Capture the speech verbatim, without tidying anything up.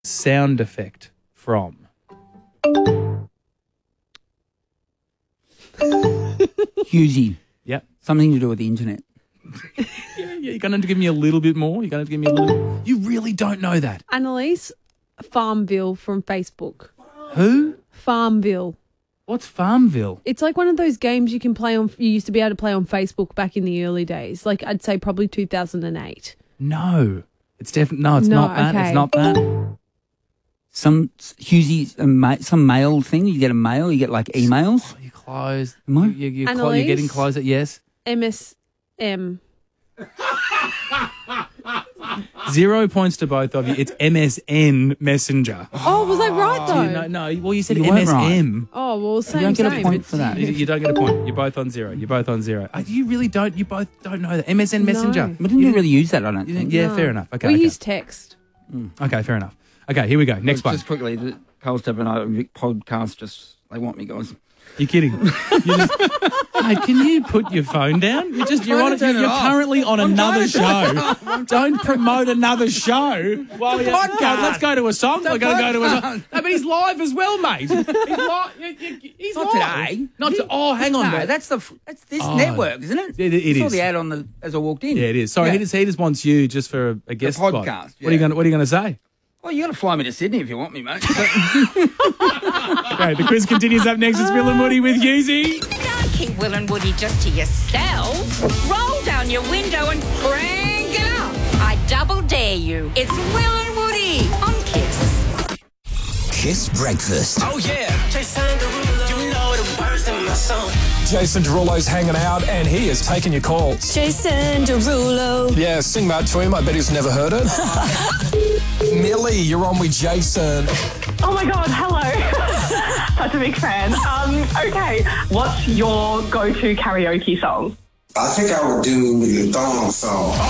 sound effect from? Hughesy. Yep. Something to do with the internet. Yeah, yeah, you're going to give me a little bit more. You're going to give me a little. You really don't know that. Annalise Farmville from Facebook. Who? Farmville. What's Farmville? It's like one of those games you can play on. You used to be able to play on Facebook back in the early days. Like I'd say probably two thousand eight. No, it's definitely no. It's No, not that. okay. It's not that. Some Hughesy, a ma- some mail thing. You get a mail. You get like emails. Oh, you close. Am I? You, you, you're, clo- Annalise? you're getting closer. Yes. M S M. Zero points to both of you. It's M S N Messenger. Oh, was I right though? No, no. Well, you said You weren't M S M. Oh well, same. You don't get a same. point It's- for that. You, you don't get a point. You're both on zero. You're both on zero. Uh, You really don't. You both don't know that. M S N Messenger. No. We didn't You really use that, I don't you think. Yeah, No. fair enough. Okay. We okay. use text. Okay, fair enough. Okay, here we go. Next one. Just quickly, the Carl Step and I Vic podcast, just, they want me, guys. You're kidding. You're just, mate, can you put your phone down? You're just you're on. trying to You're, turn it you're off. currently on another show. Don't promote another show. While you're, podcast. Let's go to a song. We're going to go to a song. podcast. No, but he's live as well, mate. He's live. He's Not live. today. Not to, Oh, hang on. No, mate. that's the f- that's this Oh. network, isn't it? It- it I saw is. the ad on the as I walked in. Yeah, it is. Sorry, Yeah. he just he just wants you just for a, a guest spot. podcast, What are you yeah. going? What are you going to say? Well, you got to fly me to Sydney if you want me, mate. Okay, the quiz continues up next. It's Will and Woody with Yuzi. Don't keep Will and Woody just to yourselves. Roll down your window and crank it up. I double dare you. It's Will and Woody on Kiss. Kiss Breakfast. Oh yeah, Jason Derulo, you know the words in my song. Jason Derulo's hanging out and he is taking your calls. Jason Derulo. Yeah, sing that to him. I bet he's never heard it. Millie, you're on with Jason. Oh my God, hello. Such a big fan. Um, okay, what's your go-to karaoke song? I think I would do the thong song.